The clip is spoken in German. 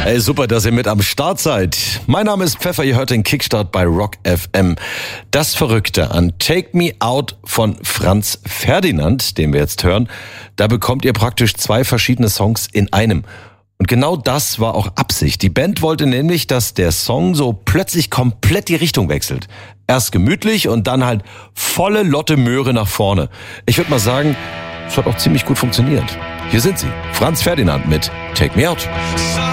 Hey, super, dass ihr mit am Start seid. Mein Name ist Pfeffer, ihr hört den Kickstart bei Rock FM. Das Verrückte an Take Me Out von Franz Ferdinand, den wir jetzt hören, da bekommt ihr praktisch 2 verschiedene Songs in einem. Und genau das war auch Absicht. Die Band wollte nämlich, dass der Song so plötzlich komplett die Richtung wechselt. Erst gemütlich und dann halt volle Lotte Möhre nach vorne. Ich würde mal sagen, es hat auch ziemlich gut funktioniert. Hier sind sie, Franz Ferdinand mit Take Me Out.